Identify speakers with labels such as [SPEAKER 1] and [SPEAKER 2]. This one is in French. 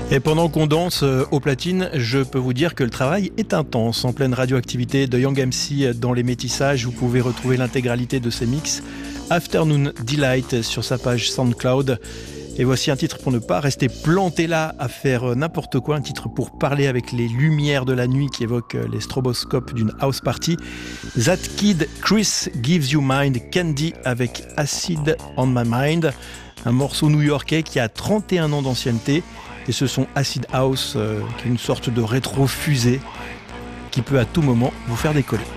[SPEAKER 1] Et pendant qu'on danse aux platines, je peux vous dire que le travail est intense. En pleine radioactivité de Young MC dans les métissages, vous pouvez retrouver l'intégralité de ses mix Afternoon Delight sur sa page SoundCloud. Et voici un titre pour ne pas rester planté là à faire n'importe quoi, un titre pour parler avec les lumières de la nuit qui évoque les stroboscopes d'une house party. That Kid Chris Gives You Mind, Candy avec Acid on My Mind, un morceau new-yorkais qui a 31 ans d'ancienneté. Et ce son Acid House qui est une sorte de rétro-fusée qui peut à tout moment vous faire décoller.